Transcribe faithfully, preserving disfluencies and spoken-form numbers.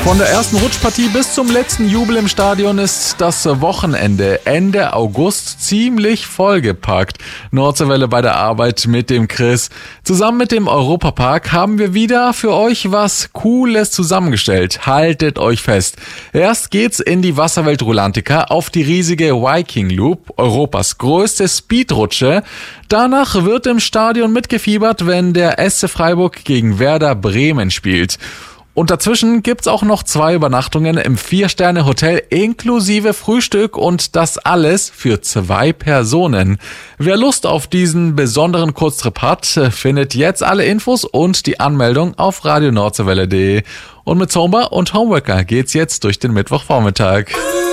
Von der ersten Rutschpartie bis zum letzten Jubel im Stadion ist das Wochenende Ende August ziemlich vollgepackt. Nordseewelle bei der Arbeit mit dem Chris. Zusammen mit dem Europapark haben wir wieder für euch was Cooles zusammengestellt. Haltet euch fest. Erst geht's in die Wasserwelt Rulantica auf die riesige Viking Loop, Europas größte Speedrutsche. Danach wird im Stadion mitgefiebert, wenn der S C Freiburg gegen Werder Bremen spielt. Und dazwischen gibt's auch noch zwei Übernachtungen im Vier-Sterne-Hotel inklusive Frühstück und das alles für zwei Personen. Wer Lust auf diesen besonderen Kurztrip hat, findet jetzt alle Infos und die Anmeldung auf radio nordseewelle punkt de. Und mit Zomba und Homeworker geht's jetzt durch den Mittwochvormittag.